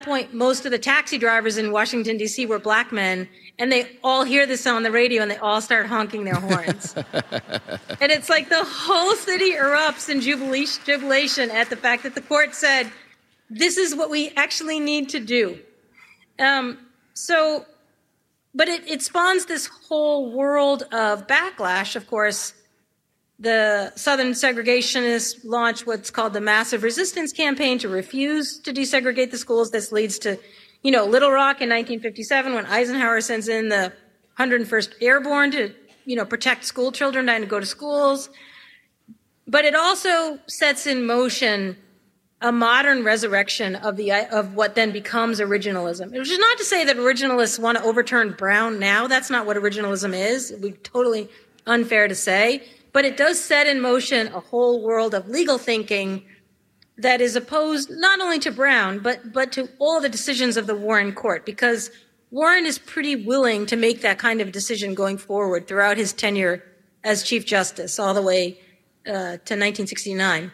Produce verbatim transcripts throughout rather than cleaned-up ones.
point, most of the taxi drivers in Washington, D C were black men, and they all hear this on the radio and they all start honking their horns. And it's like the whole city erupts in jubilation at the fact that the court said, this is what we actually need to do. Um, so, but it, it spawns this whole world of backlash. Of course, the Southern segregationists launched what's called the Massive Resistance Campaign to refuse to desegregate the schools. This leads to, you know, Little Rock in nineteen fifty-seven when Eisenhower sends in the one hundred first Airborne to, you know, protect school children and to go to schools. But it also sets in motion a modern resurrection of the of what then becomes originalism. Which is not to say that originalists want to overturn Brown now. That's not what originalism is. It would be totally unfair to say. But it does set in motion a whole world of legal thinking that is opposed not only to Brown, but, but to all the decisions of the Warren Court, because Warren is pretty willing to make that kind of decision going forward throughout his tenure as Chief Justice, all the way uh, to nineteen sixty-nine.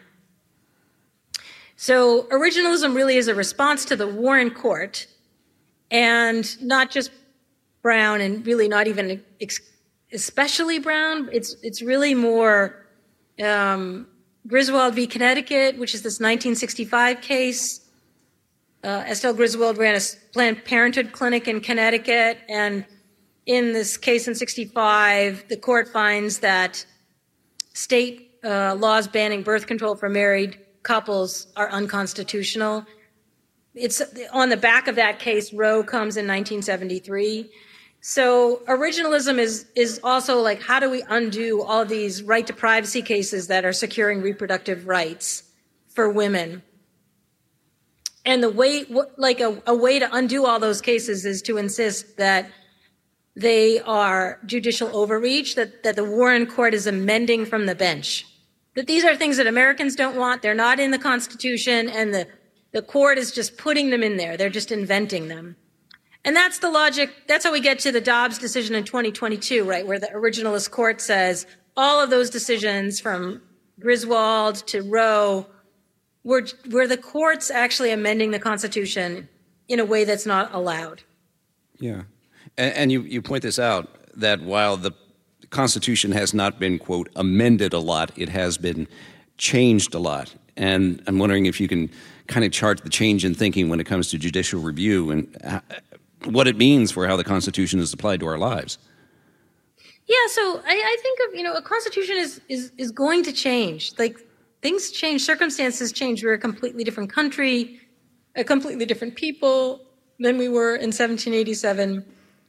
So originalism really is a response to the Warren Court, and not just Brown, and really not even ex- especially Brown. It's it's really more um, Griswold v. Connecticut, which is this nineteen sixty-five case. Uh, Estelle Griswold ran a Planned Parenthood clinic in Connecticut, and in this case in sixty-five, the court finds that state uh, laws banning birth control for married couples are unconstitutional. It's on the back of that case. Roe comes in nineteen seventy-three. So originalism is is also like, how do we undo all these right to privacy cases that are securing reproductive rights for women? And the way, like a, a way to undo all those cases is to insist that they are judicial overreach, that, that the Warren Court is amending from the bench. That these are things that Americans don't want, they're not in the Constitution, and the, the court is just putting them in there, they're just inventing them. And that's the logic, that's how we get to the Dobbs decision in twenty twenty-two, right, where the originalist court says all of those decisions from Griswold to Roe were, were the courts actually amending the Constitution in a way that's not allowed. Yeah. And, and you, you point this out, that while the Constitution has not been, quote, amended a lot, it has been changed a lot. And I'm wondering if you can kind of chart the change in thinking when it comes to judicial review and uh, what it means for how the Constitution is applied to our lives. Yeah, so I, I think of, you know, a Constitution is, is, is going to change. Like, things change, circumstances change. We're a completely different country, a completely different people than we were in seventeen eighty-seven.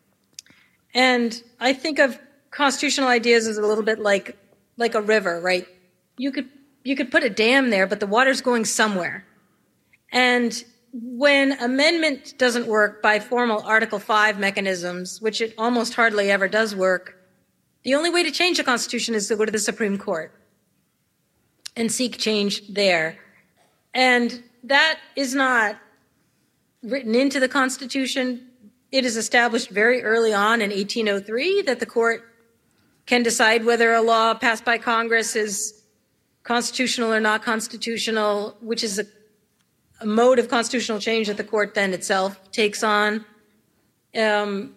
And I think of constitutional ideas as a little bit like like a river, right? You could you could put a dam there, but the water's going somewhere. And when amendment doesn't work by formal Article five mechanisms, which it almost hardly ever does work, the only way to change the Constitution is to go to the Supreme Court and seek change there. And that is not written into the Constitution. It is established very early on in eighteen oh three that the court can decide whether a law passed by Congress is constitutional or not constitutional, which is a a mode of constitutional change that the court then itself takes on. Um,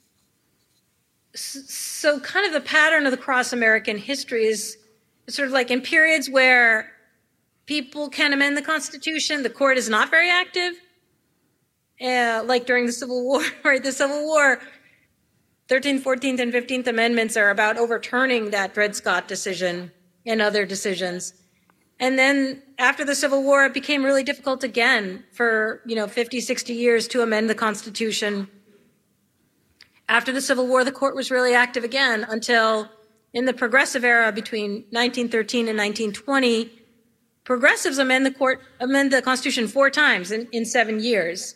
so kind of the pattern of the cross-American history is sort of like in periods where people can amend the Constitution, the court is not very active, uh, like during the Civil War, right? The Civil War, thirteenth, fourteenth, and fifteenth Amendments are about overturning that Dred Scott decision and other decisions. And then after the Civil War, it became really difficult again for, you know, fifty, sixty years to amend the Constitution. After the Civil War, the court was really active again until in the progressive era between nineteen thirteen and nineteen twenty, progressives amend the court, amend the Constitution four times in, in seven years.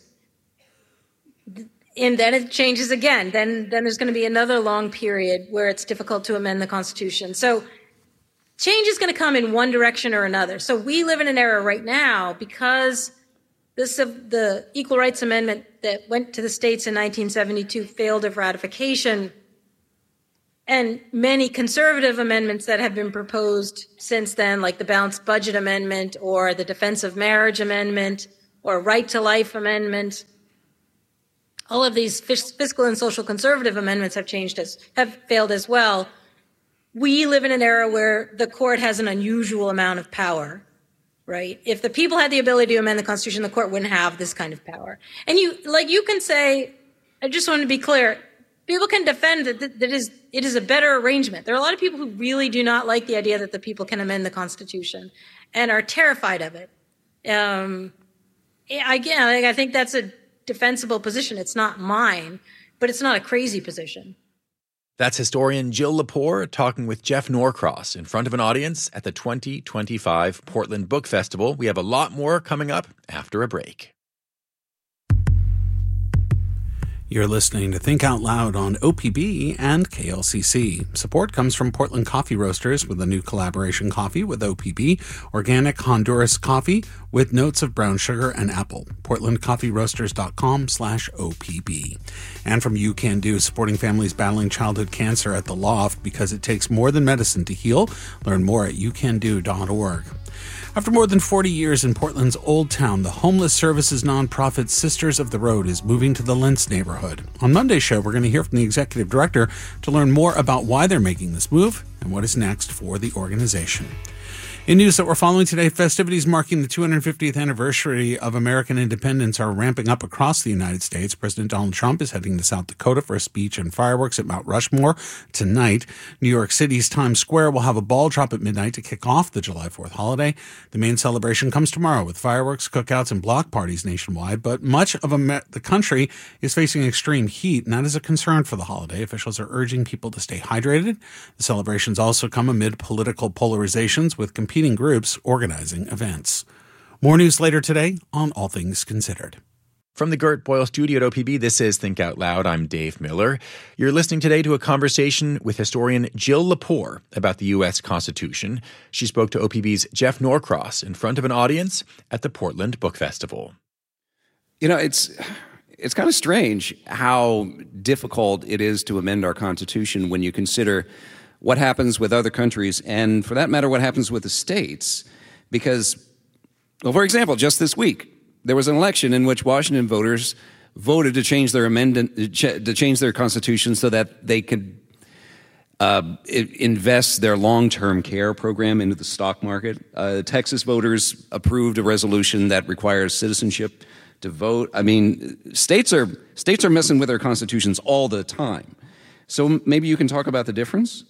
And then it changes again. Then, then there's going to be another long period where it's difficult to amend the Constitution. So change is going to come in one direction or another. So we live in an era right now because this, the Equal Rights Amendment that went to the states in nineteen seventy-two failed of ratification, and many conservative amendments that have been proposed since then, like the Balanced Budget Amendment or the Defense of Marriage Amendment or right to life amendment. All of these fiscal and social conservative amendments have changed as, have failed as well. We live in an era where the court has an unusual amount of power, right? If the people had the ability to amend the Constitution, the court wouldn't have this kind of power. And you, like, you can say, I just want to be clear, people can defend that, that, that is, it is a better arrangement. There are a lot of people who really do not like the idea that the people can amend the Constitution and are terrified of it. Um, again, I think that's a defensible position. It's not mine, but it's not a crazy position. That's historian Jill Lepore talking with Jeff Norcross in front of an audience at the twenty twenty-five Portland Book Festival. We have a lot more coming up after a break. You're listening to Think Out Loud on O P B and K L C C. Support comes from Portland Coffee Roasters with a new collaboration coffee with O P B, organic Honduras coffee with notes of brown sugar and apple. portland coffee roasters dot com slash O P B. And from You Can Do, supporting families battling childhood cancer at the Loft because it takes more than medicine to heal. Learn more at you can do dot org. After more than forty years in Portland's Old Town, the homeless services nonprofit Sisters of the Road is moving to the Lentz neighborhood. On Monday's show, we're going to hear from the executive director to learn more about why they're making this move and what is next for the organization. In news that we're following today, festivities marking the two hundred fiftieth anniversary of American independence are ramping up across the United States. President Donald Trump is heading to South Dakota for a speech and fireworks at Mount Rushmore tonight. New York City's Times Square will have a ball drop at midnight to kick off the July fourth holiday. The main celebration comes tomorrow with fireworks, cookouts, and block parties nationwide, but much of Amer- the country is facing extreme heat, and that is a concern for the holiday. Officials are urging people to stay hydrated. The celebrations also come amid political polarizations with competing groups organizing events. More news later today on All Things Considered. From the Gert Boyle studio at O P B, this is Think Out Loud. I'm Dave Miller. You're listening today to a conversation with historian Jill Lepore about the U S Constitution. She spoke to O P B's Jeff Norcross in front of an audience at the Portland Book Festival. You know, it's it's kind of strange how difficult it is to amend our Constitution when you consider what happens with other countries, and for that matter, what happens with the states. Because, well, for example, just this week, there was an election in which Washington voters voted to change their amendment, to change their constitution so that they could uh, invest their long-term care program into the stock market. Uh, Texas voters approved a resolution that requires citizenship to vote. I mean, states are states are messing with their constitutions all the time. So maybe you can talk about the difference?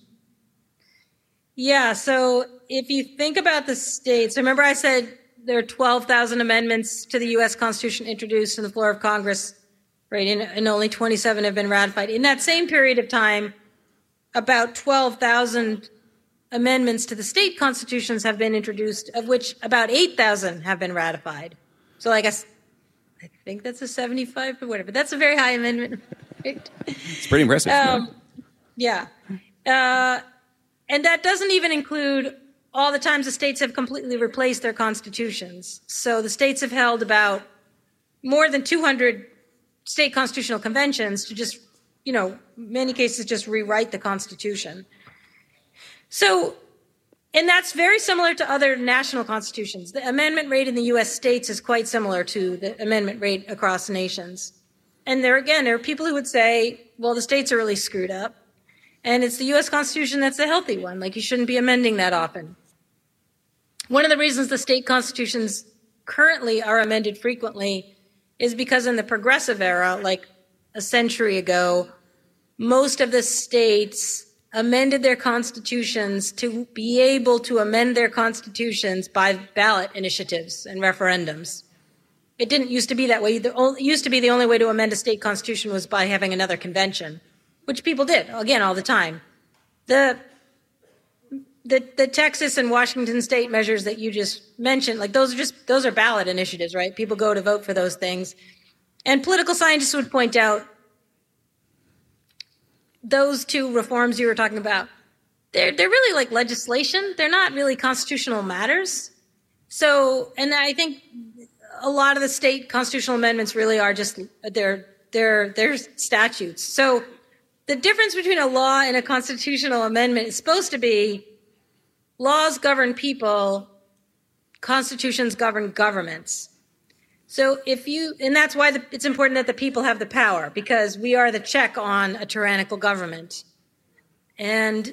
Yeah, so if you think about the states, remember I said there are twelve thousand amendments to the U S Constitution introduced on the floor of Congress, right, and, and only twenty-seven have been ratified. In that same period of time, about twelve thousand amendments to the state constitutions have been introduced, of which about eight thousand have been ratified. So I guess, I think that's a seventy-five, but whatever. That's a very high amendment rate. It's pretty impressive. Um, yeah. Uh, And that doesn't even include all the times the states have completely replaced their constitutions. So the states have held about more than two hundred state constitutional conventions to just, you know, many cases just rewrite the Constitution. So, and that's very similar to other national constitutions. The amendment rate in the U S states is quite similar to the amendment rate across nations. And there again, there are people who would say, well, the states are really screwed up. And it's the U S Constitution that's the healthy one. Like, you shouldn't be amending that often. One of the reasons the state constitutions currently are amended frequently is because in the progressive era, like a century ago, most of the states amended their constitutions to be able to amend their constitutions by ballot initiatives and referendums. It didn't used to be that way. It used to be the only way to amend a state constitution was by having another convention, which people did, again, all the time. The, the the Texas and Washington state measures that you just mentioned, like those are just, those are ballot initiatives, right? People go to vote for those things. And political scientists would point out those two reforms you were talking about, they're, they're really like legislation. They're not really constitutional matters. So, and I think a lot of the state constitutional amendments really are just, they're, they're, they're statutes. So, the difference between a law and a constitutional amendment is supposed to be laws govern people, constitutions govern governments. So if you, and that's why the, it's important that the people have the power, because we are the check on a tyrannical government. And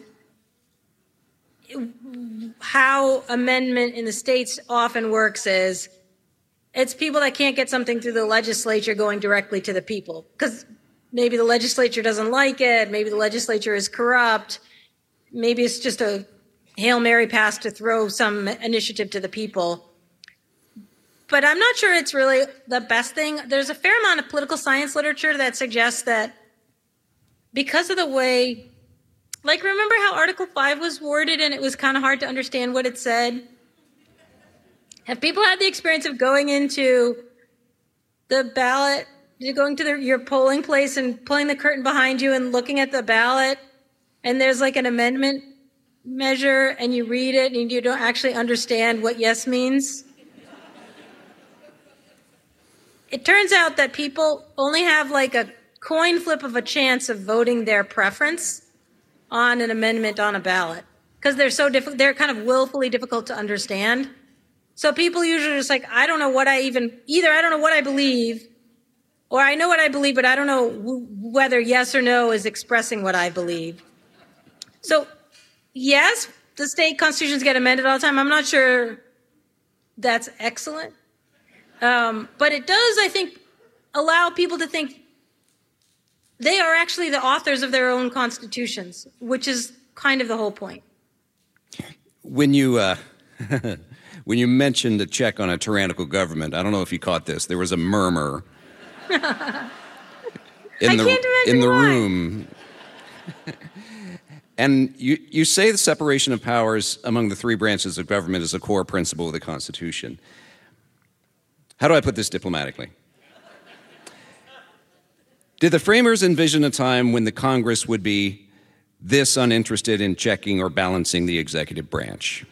how amendment in the states often works is it's people that can't get something through the legislature going directly to the people, because maybe the legislature doesn't like it, maybe the legislature is corrupt, maybe it's just a Hail Mary pass to throw some initiative to the people. But I'm not sure it's really the best thing. There's a fair amount of political science literature that suggests that because of the way, like, remember how Article five was worded and it was kind of hard to understand what it said? Have people had the experience of going into the ballot, going to the, your polling place and pulling the curtain behind you and looking at the ballot, and there's like an amendment measure and you read it and you don't actually understand what yes means? It turns out that people only have like a coin flip of a chance of voting their preference on an amendment on a ballot, because they're so difficult. They're kind of willfully difficult to understand. So people usually are just like, I don't know what I even, either I don't know what I believe, or I know what I believe, but I don't know w- whether yes or no is expressing what I believe. So yes, the state constitutions get amended all the time. I'm not sure that's excellent. Um, but it does, I think, allow people to think they are actually the authors of their own constitutions, which is kind of the whole point. When you uh, when you mentioned a check on a tyrannical government, I don't know if you caught this. There was a murmur in I the can't imagine in the why. room, and you you say the separation of powers among the three branches of government is a core principle of the Constitution. How do I put this diplomatically? Did the framers envision a time when the Congress would be this uninterested in checking or balancing the executive branch?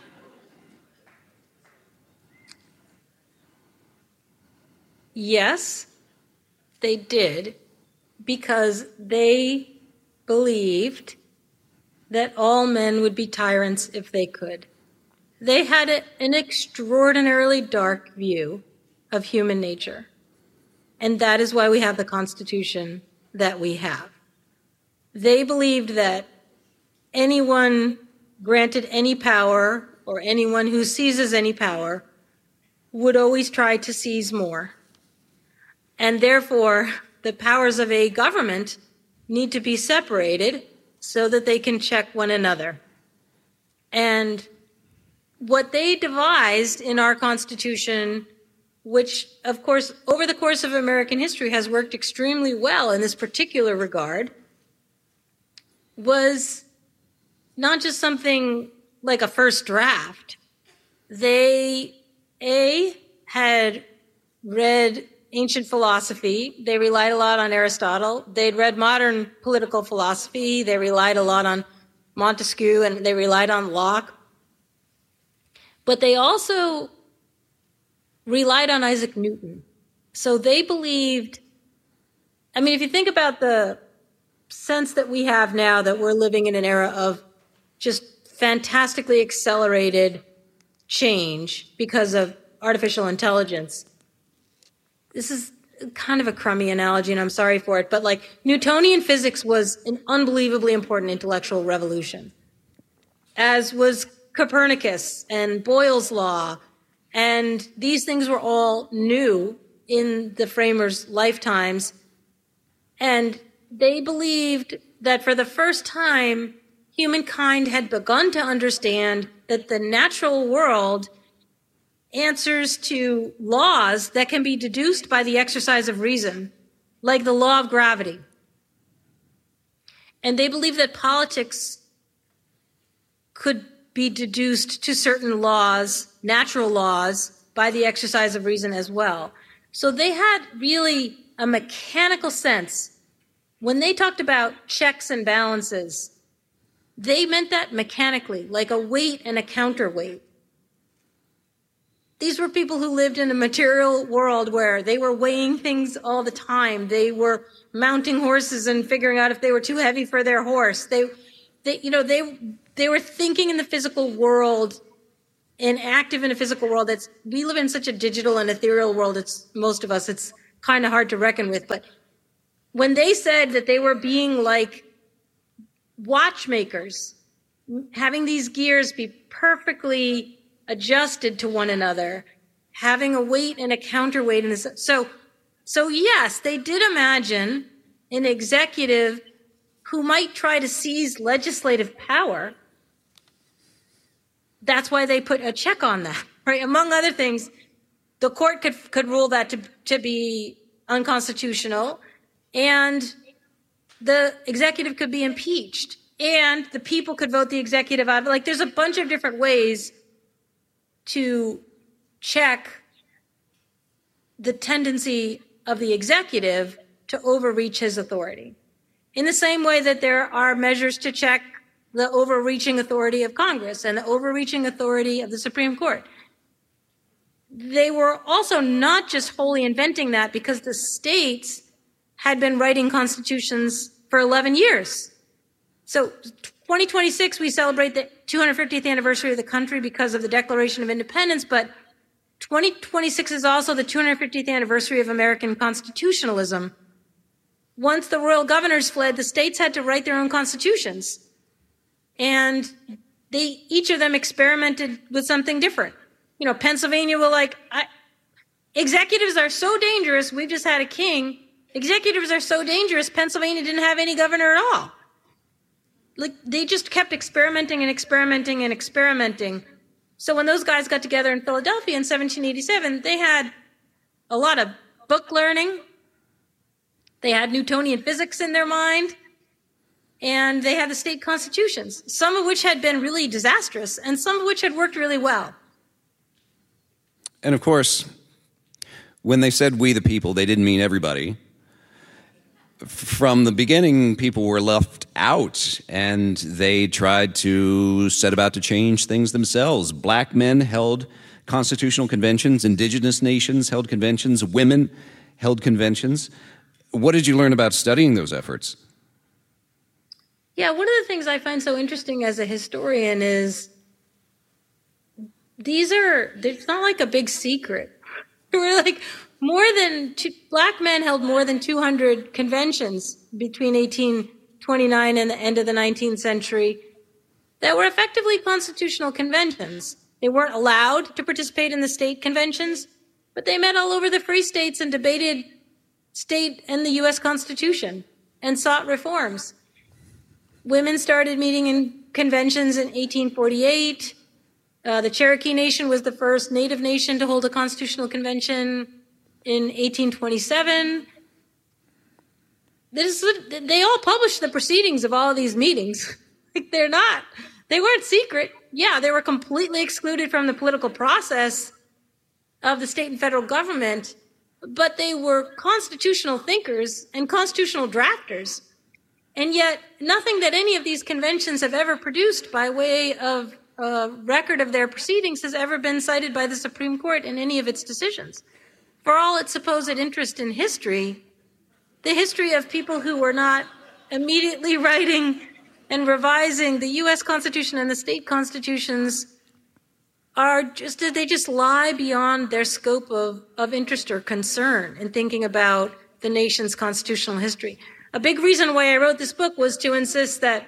Yes, they did, because they believed that all men would be tyrants if they could. They had a, an extraordinarily dark view of human nature. And that is why we have the Constitution that we have. They believed that anyone granted any power, or anyone who seizes any power, would always try to seize more. And therefore, the powers of a government need to be separated so that they can check one another. And what they devised in our Constitution, which, of course, over the course of American history has worked extremely well in this particular regard, was not just something like a first draft. They, A, had read ancient philosophy. They relied a lot on Aristotle. They'd read modern political philosophy. They relied a lot on Montesquieu, and they relied on Locke. But they also relied on Isaac Newton. So they believed, I mean, if you think about the sense that we have now that we're living in an era of just fantastically accelerated change because of artificial intelligence, this is kind of a crummy analogy, and I'm sorry for it, but like Newtonian physics was an unbelievably important intellectual revolution, as was Copernicus and Boyle's law. And these things were all new in the framers' lifetimes. And they believed that for the first time, humankind had begun to understand that the natural world answers to laws that can be deduced by the exercise of reason, like the law of gravity. And they believed that politics could be deduced to certain laws, natural laws, by the exercise of reason as well. So they had really a mechanical sense. When they talked about checks and balances, they meant that mechanically, like a weight and a counterweight. These were people who lived in a material world where they were weighing things all the time. They were mounting horses and figuring out if they were too heavy for their horse. They, they you know, they... They were thinking in the physical world and active in a physical world. That's, we live in such a digital and ethereal world. It's, most of us, it's kind of hard to reckon with. But when they said that they were being like watchmakers, having these gears be perfectly adjusted to one another, having a weight and a counterweight. And so, so yes, they did imagine an executive who might try to seize legislative power. That's why they put a check on that, right? Among other things, the court could could rule that to, to be unconstitutional, and the executive could be impeached, and the people could vote the executive out. Like, there's a bunch of different ways to check the tendency of the executive to overreach his authority. In the same way that there are measures to check the overreaching authority of Congress and the overreaching authority of the Supreme Court. They were also not just wholly inventing that, because the states had been writing constitutions for eleven years. So twenty twenty-six, we celebrate the two hundred fiftieth anniversary of the country because of the Declaration of Independence, but twenty twenty-six is also the two hundred fiftieth anniversary of American constitutionalism. Once the royal governors fled, the states had to write their own constitutions. And they, each of them experimented with something different. You know, Pennsylvania were like, I, executives are so dangerous. We've just had a king. Executives are so dangerous. Pennsylvania didn't have any governor at all. Like, they just kept experimenting and experimenting and experimenting. So when those guys got together in Philadelphia in seventeen eighty-seven, they had a lot of book learning. They had Newtonian physics in their mind. And they had the state constitutions, some of which had been really disastrous and some of which had worked really well. And of course, when they said we the people, they didn't mean everybody. From the beginning, people were left out, and they tried to set about to change things themselves. Black men held constitutional conventions, indigenous nations held conventions, women held conventions. What did you learn about studying those efforts? Yeah, one of the things I find so interesting as a historian is these are, it's not like a big secret. We're like, more than, two, black men held more than two hundred conventions between eighteen twenty-nine and the end of the nineteenth century that were effectively constitutional conventions. They weren't allowed to participate in the state conventions, but they met all over the free states and debated state and the U S Constitution and sought reforms. Women started meeting in conventions in eighteen forty-eight. Uh, the Cherokee Nation was the first Native nation to hold a constitutional convention in eighteen twenty-seven. This, they all published the proceedings of all of these meetings. They're not, they weren't secret. Yeah, they were completely excluded from the political process of the state and federal government, but they were constitutional thinkers and constitutional drafters. And yet, nothing that any of these conventions have ever produced by way of a record of their proceedings has ever been cited by the Supreme Court in any of its decisions. For all its supposed interest in history, the history of people who were not immediately writing and revising the U S Constitution and the state constitutions are just, they just lie beyond their scope of, of interest or concern in thinking about the nation's constitutional history. A big reason why I wrote this book was to insist that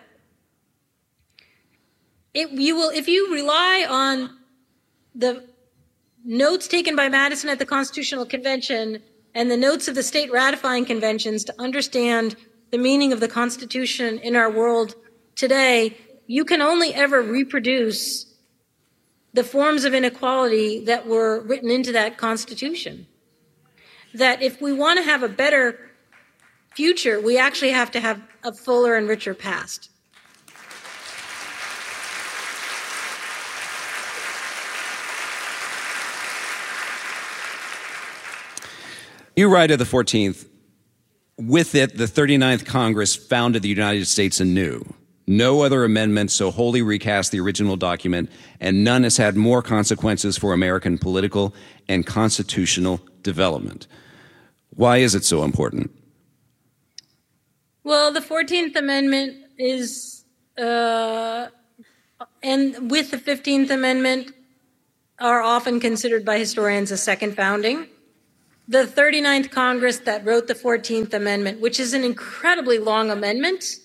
it, you will, if you rely on the notes taken by Madison at the Constitutional Convention and the notes of the state ratifying conventions to understand the meaning of the Constitution in our world today, you can only ever reproduce the forms of inequality that were written into that Constitution. That if we want to have a better future, we actually have to have a fuller and richer past. You write of the fourteenth, with it, the thirty-ninth Congress founded the United States anew. No other amendment so wholly recast the original document, and none has had more consequences for American political and constitutional development. Why is it so important? Well, the fourteenth Amendment is, uh, and with the fifteenth Amendment, are often considered by historians a second founding. The thirty-ninth Congress that wrote the fourteenth Amendment, which is an incredibly long amendment,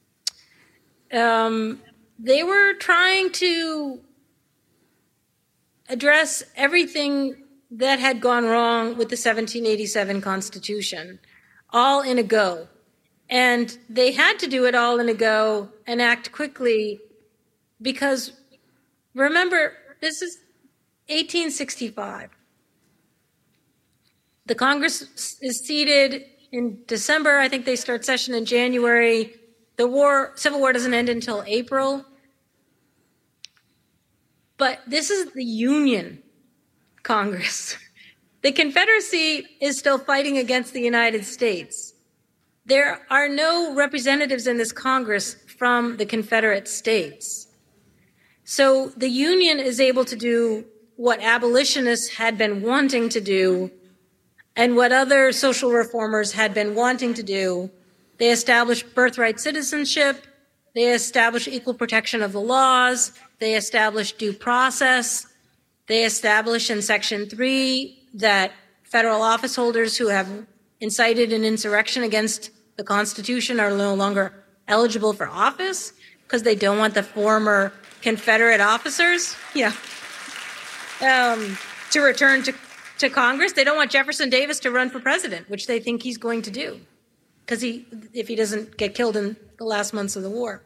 um, they were trying to address everything that had gone wrong with the seventeen eighty-seven Constitution, all in a go. And they had to do it all in a go and act quickly because, remember, this is eighteen sixty-five. The Congress is seated in December. I think they start session in January. The war, Civil War doesn't end until April. But this is the Union Congress. The Confederacy is still fighting against the United States. There are no representatives in this Congress from the Confederate States. So the Union is able to do what abolitionists had been wanting to do and what other social reformers had been wanting to do. They established birthright citizenship. They established equal protection of the laws. They established due process. They established in Section three that federal office holders who have incited an insurrection against the Constitution are no longer eligible for office because they don't want the former Confederate officers, yeah, um, to return to, to Congress. They don't want Jefferson Davis to run for president, which they think he's going to do because he, if he doesn't get killed in the last months of the war.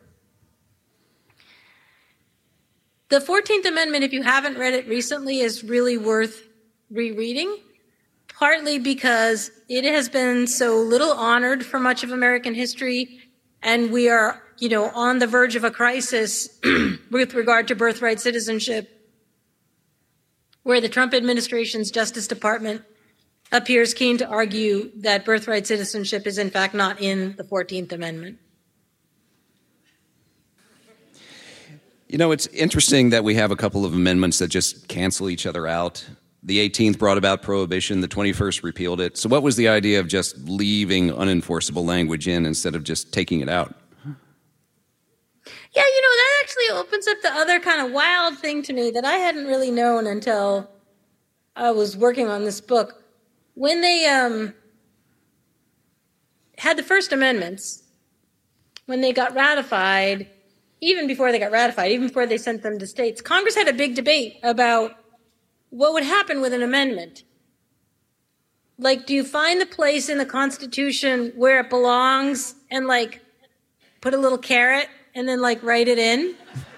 The fourteenth Amendment, if you haven't read it recently, is really worth rereading, partly because it has been so little honored for much of American history, and we are, you know, on the verge of a crisis with regard to birthright citizenship, where the Trump administration's Justice Department appears keen to argue that birthright citizenship is in fact not in the fourteenth Amendment. You know, it's interesting that we have a couple of amendments that just cancel each other out. The eighteenth brought about prohibition. The twenty-first repealed it. So what was the idea of just leaving unenforceable language in instead of just taking it out? Yeah, you know, that actually opens up the other kind of wild thing to me that I hadn't really known until I was working on this book. When they um, had the First Amendments, when they got ratified, even before they got ratified, even before they sent them to states, Congress had a big debate about what would happen with an amendment. Like, do you find the place in the Constitution where it belongs and, like, put a little carrot and then, like, write it in?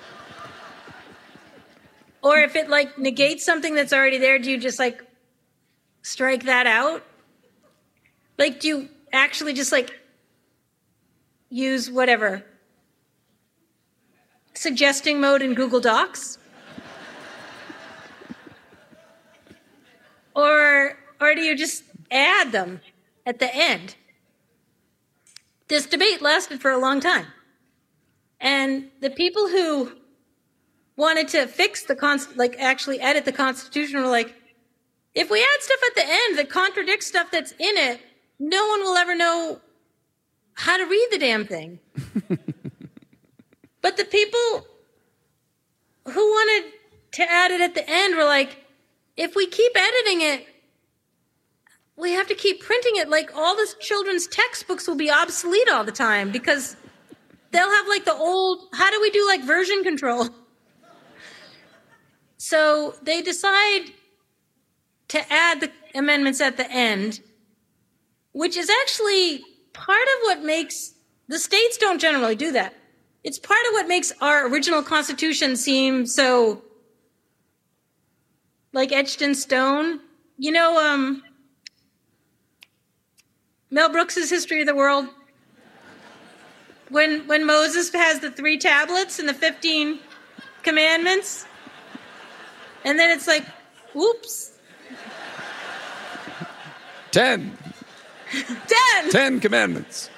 Or if it, like, negates something that's already there, do you just, like, strike that out? Like, do you actually just, like, use whatever, suggesting mode in Google Docs? Or or do you just add them at the end? This debate lasted for a long time. And the people who wanted to fix the, const- like actually edit the Constitution were like, if we add stuff at the end that contradicts stuff that's in it, no one will ever know how to read the damn thing. But the people who wanted to add it at the end were like, if we keep editing it, we have to keep printing it. Like, all the children's textbooks will be obsolete all the time because they'll have, like, the old, how do we do, like, version control? So they decide to add the amendments at the end, which is actually part of what makes, the states don't generally do that. It's part of what makes our original Constitution seem so, like, etched in stone. You know, um, Mel Brooks's History of the World? When when Moses has the three tablets and the fifteen commandments, and then it's like, whoops. Ten. Ten. Ten commandments.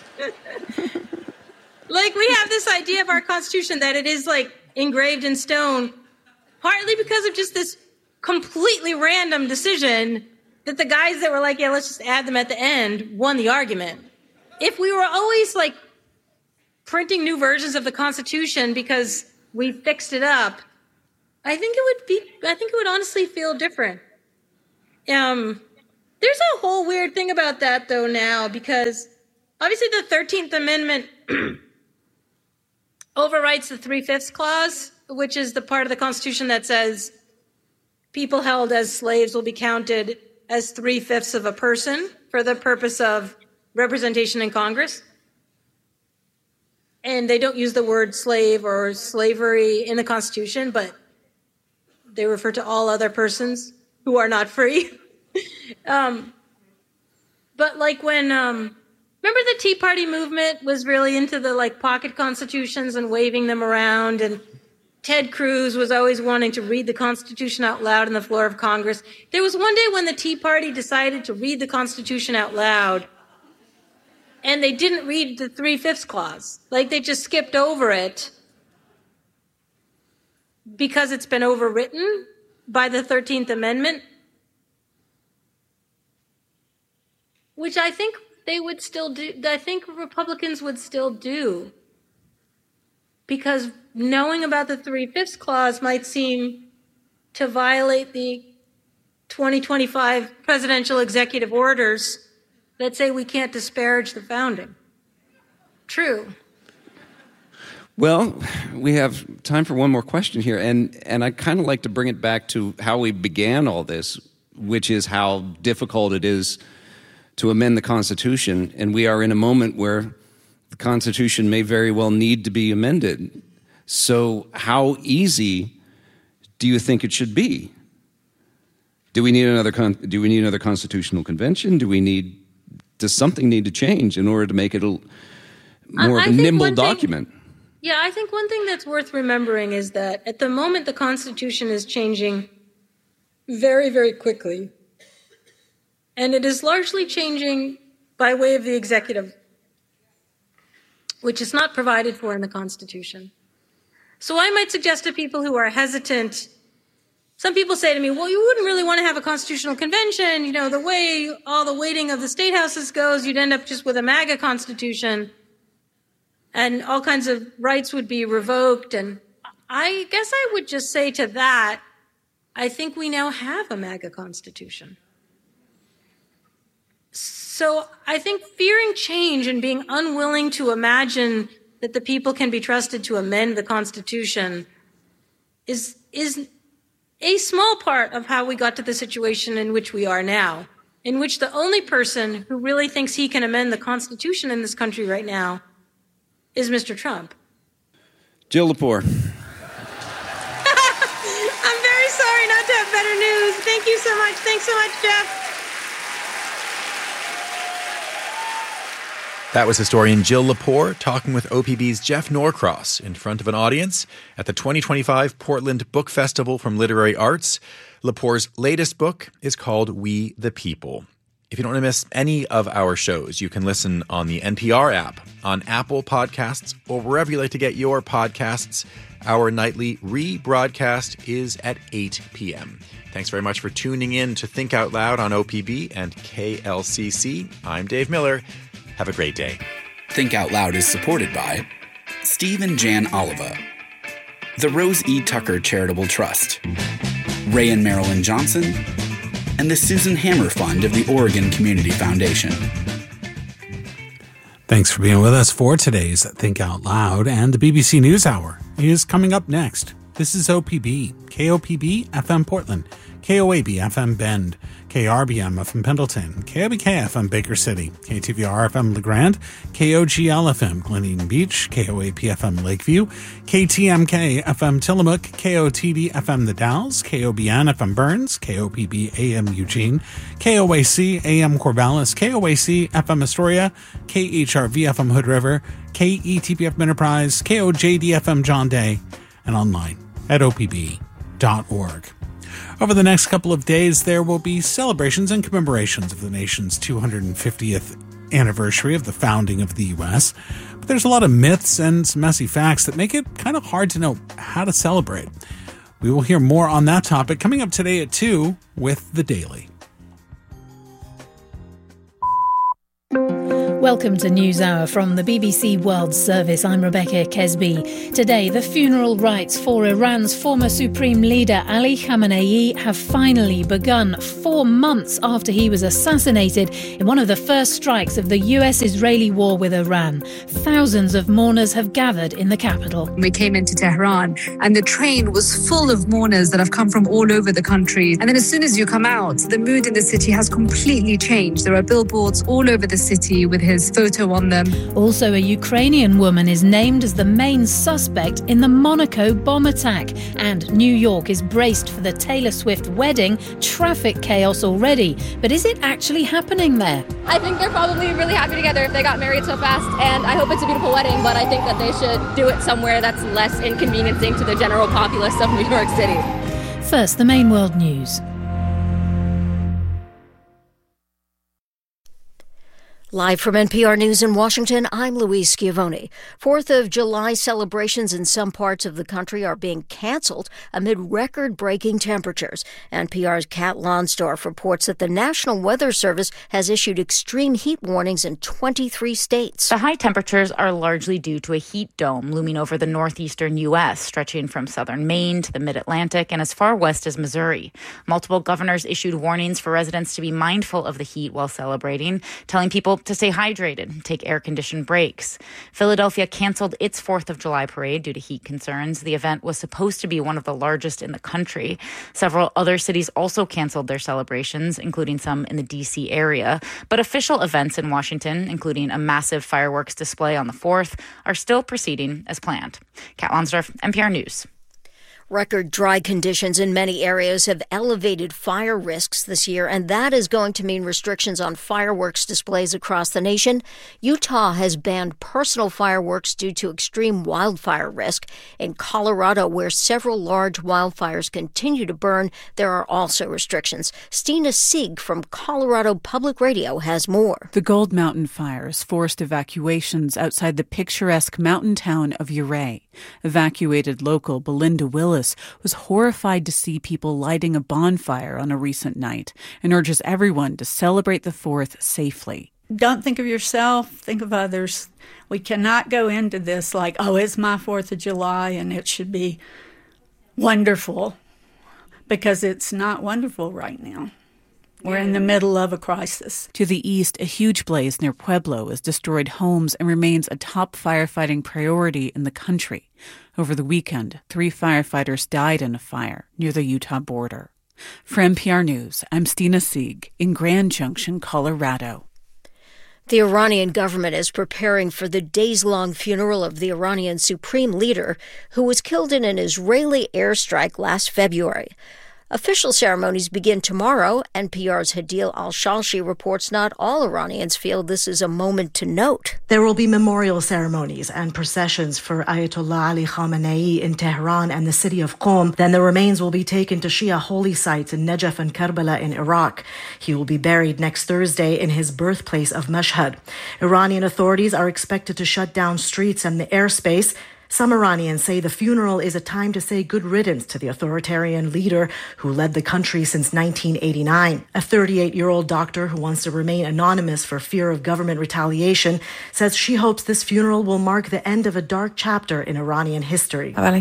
Like, we have this idea of our Constitution that it is, like, engraved in stone, partly because of just this completely random decision that the guys that were like, yeah, let's just add them at the end, won the argument. If we were always, like, printing new versions of the Constitution because we fixed it up, I think it would be, I think it would honestly feel different. Um, there's a whole weird thing about that, though, now, because obviously the thirteenth Amendment overwrites the three-fifths clause, which is the part of the Constitution that says people held as slaves will be counted as three-fifths of a person for the purpose of representation in Congress. And they don't use the word slave or slavery in the Constitution, but they refer to all other persons who are not free. um, but like when, um, remember the Tea Party movement was really into the like pocket constitutions and waving them around, and Ted Cruz was always wanting to read the Constitution out loud on the floor of Congress. There was one day when the Tea Party decided to read the Constitution out loud, and they didn't read the three-fifths clause. Like, they just skipped over it because it's been overwritten by the thirteenth Amendment, which I think they would still do. I think Republicans would still do, because knowing about the three-fifths clause might seem to violate the twenty twenty-five presidential executive orders that say we can't disparage the founding. True. Well, we have time for one more question here, and, and I'd kind of like to bring it back to how we began all this, which is how difficult it is to amend the Constitution, and we are in a moment where the Constitution may very well need to be amended. So how easy do you think it should be? Do we need another con- do we need another constitutional convention? Do we need does something need to change in order to make it a more I, of a I nimble thing, document? Yeah, I think one thing that's worth remembering is that at the moment the Constitution is changing very, very quickly. And it is largely changing by way of the executive, which is not provided for in the Constitution. So I might suggest to people who are hesitant, some people say to me, well, you wouldn't really want to have a constitutional convention. You know, the way all the weighting of the state houses goes, you'd end up just with a MAGA constitution, and all kinds of rights would be revoked. And I guess I would just say to that, I think we now have a MAGA constitution. So I think fearing change and being unwilling to imagine that the people can be trusted to amend the Constitution is, is a small part of how we got to the situation in which we are now, in which the only person who really thinks he can amend the Constitution in this country right now is Mister Trump. Jill Lepore. I'm very sorry not to have better news. Thank you so much. Thanks so much, Jeff. That was historian Jill Lepore talking with O P B's Jeff Norcross in front of an audience at the twenty twenty-five Portland Book Festival from Literary Arts. Lepore's latest book is called We the People. If you don't want to miss any of our shows, you can listen on the N P R app, on Apple Podcasts, or wherever you like to get your podcasts. Our nightly rebroadcast is at eight p.m. Thanks very much for tuning in to Think Out Loud on O P B and K L C C. I'm Dave Miller. Have a great day. Think Out Loud is supported by Steve and Jan Oliva, the Rose E. Tucker Charitable Trust, Ray and Marilyn Johnson, and the Susan Hammer Fund of the Oregon Community Foundation. Thanks for being with us for today's Think Out Loud, and the B B C NewsHour is coming up next. This is O P B, K O P B F M Portland, K O A B F M Bend, K R B M F M Pendleton, K O B K F M Baker City, K T V R F M LeGrand, K O G L F M Glen Eden Beach, K O A P F M Lakeview, K T M K F M Tillamook, K O T D F M The Dalles, K O B N F M Burns, K O P B A M Eugene, K O A C A M Corvallis, K O A C F M Astoria, K H R V F M Hood River, K E T P F Enterprise, K O J D F M John Day, and online at O P B dot org. Over the next couple of days, there will be celebrations and commemorations of the nation's two hundred fiftieth anniversary of the founding of the U S. But there's a lot of myths and some messy facts that make it kind of hard to know how to celebrate. We will hear more on that topic coming up today at two with The Daily. Welcome to NewsHour from the B B C World Service. I'm Rebecca Kesby. Today, the funeral rites for Iran's former supreme leader Ali Khamenei have finally begun, four months after he was assassinated in one of the first strikes of the U S-Israeli war with Iran. Thousands of mourners have gathered in the capital. We came into Tehran and the train was full of mourners that have come from all over the country. And then as soon as you come out, the mood in the city has completely changed. There are billboards all over the city with his photo on them. Also, a Ukrainian woman is named as the main suspect in the Monaco bomb attack. And New York is braced for the Taylor Swift wedding. Traffic chaos already. But is it actually happening there? I think they're probably really happy together if they got married so fast. And I hope it's a beautiful wedding, but I think that they should do it somewhere that's less inconveniencing to the general populace of New York City. First, the main world news. Live from N P R News in Washington, I'm Louise Schiavone. Fourth of July celebrations in some parts of the country are being canceled amid record-breaking temperatures. N P R's Kat Lonsdorf reports that the National Weather Service has issued extreme heat warnings in twenty-three states. The high temperatures are largely due to a heat dome looming over the northeastern U S, stretching from southern Maine to the mid-Atlantic and as far west as Missouri. Multiple governors issued warnings for residents to be mindful of the heat while celebrating, telling people to stay hydrated, take air-conditioned breaks. Philadelphia canceled its fourth of July parade due to heat concerns. The event was supposed to be one of the largest in the country. Several other cities also canceled their celebrations, including some in the D C area. But official events in Washington, including a massive fireworks display on the fourth, are still proceeding as planned. Kat Lonsdorf, N P R News. Record dry conditions in many areas have elevated fire risks this year, and that is going to mean restrictions on fireworks displays across the nation. Utah has banned personal fireworks due to extreme wildfire risk. In Colorado, where several large wildfires continue to burn, there are also restrictions. Stina Sieg from Colorado Public Radio has more. The Gold Mountain fires forced evacuations outside the picturesque mountain town of Ouray. Evacuated local Belinda Willis was horrified to see people lighting a bonfire on a recent night and urges everyone to celebrate the fourth safely. Don't think of yourself, think of others. We cannot go into this like, oh, it's my fourth of July and it should be wonderful, because it's not wonderful right now. We're in the middle of a crisis. To the east, a huge blaze near Pueblo has destroyed homes and remains a top firefighting priority in the country. Over the weekend, three firefighters died in a fire near the Utah border. For N P R News, I'm Stina Sieg in Grand Junction, Colorado. The Iranian government is preparing for the days-long funeral of the Iranian supreme leader who was killed in an Israeli airstrike last February. Official ceremonies begin tomorrow. N P R's Hadil Al-Shalshi reports not all Iranians feel this is a moment to note. There will be memorial ceremonies and processions for Ayatollah Ali Khamenei in Tehran and the city of Qom. Then the remains will be taken to Shia holy sites in Najaf and Karbala in Iraq. He will be buried next Thursday in his birthplace of Mashhad. Iranian authorities are expected to shut down streets and the airspace. Some Iranians say the funeral is a time to say good riddance to the authoritarian leader who led the country since nineteen eighty-nine. A thirty-eight-year-old doctor who wants to remain anonymous for fear of government retaliation says she hopes this funeral will mark the end of a dark chapter in Iranian history. I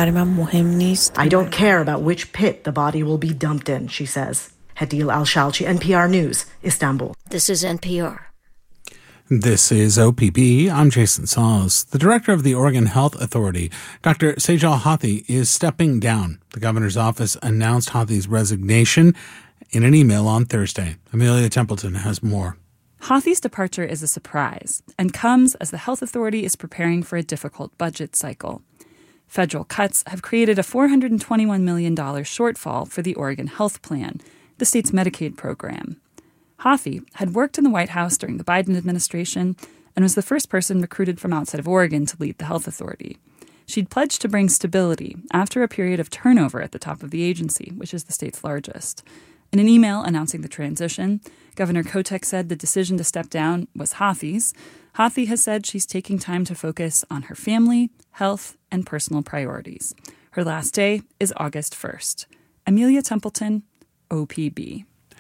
don't care about which pit the body will be dumped in, she says. Hadil Al-Shalchi, N P R News, Istanbul. This is N P R. This is O P B. I'm Jason Saws. The director of the Oregon Health Authority, Doctor Sejal Hathi, is stepping down. The governor's office announced Hathi's resignation in an email on Thursday. Amelia Templeton has more. Hathi's departure is a surprise and comes as the health authority is preparing for a difficult budget cycle. Federal cuts have created a four hundred twenty-one million dollars shortfall for the Oregon Health Plan, the state's Medicaid program. Hathi had worked in the White House during the Biden administration and was the first person recruited from outside of Oregon to lead the health authority. She'd pledged to bring stability after a period of turnover at the top of the agency, which is the state's largest. In an email announcing the transition, Governor Kotek said the decision to step down was Hathi's. Hathi has said she's taking time to focus on her family, health, and personal priorities. Her last day is August first. Amelia Templeton, O P B.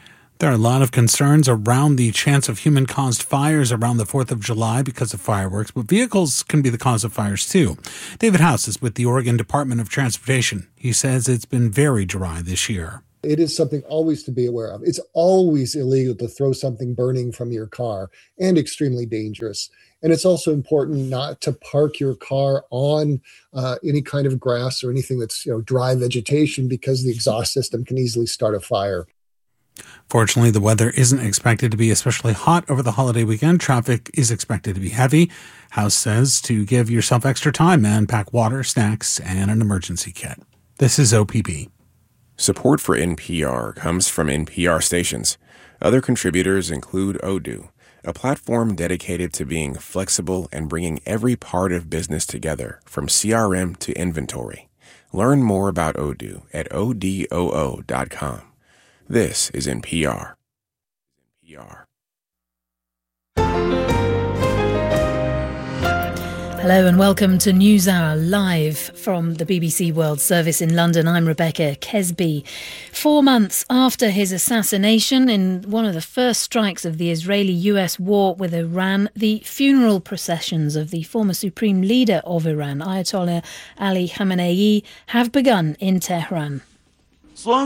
There are a lot of concerns around the chance of human-caused fires around the fourth of July because of fireworks, but vehicles can be the cause of fires too. David House is with the Oregon Department of Transportation. He says it's been very dry this year. It is something always to be aware of. It's always illegal to throw something burning from your car and extremely dangerous. And it's also important not to park your car on uh, any kind of grass or anything that's, you know, dry vegetation, because the exhaust system can easily start a fire. Fortunately, the weather isn't expected to be especially hot over the holiday weekend. Traffic is expected to be heavy. House says to give yourself extra time and pack water, snacks, and an emergency kit. This is O P B. Support for N P R comes from N P R stations. Other contributors include Odoo, a platform dedicated to being flexible and bringing every part of business together, from C R M to inventory. Learn more about Odoo at odoo dot com. This is N P R. N P R. Hello and welcome to NewsHour, live from the B B C World Service in London. I'm Rebecca Kesby. Four months after his assassination in one of the first strikes of the Israeli-U S war with Iran, the funeral processions of the former supreme leader of Iran, Ayatollah Ali Khamenei, have begun in Tehran.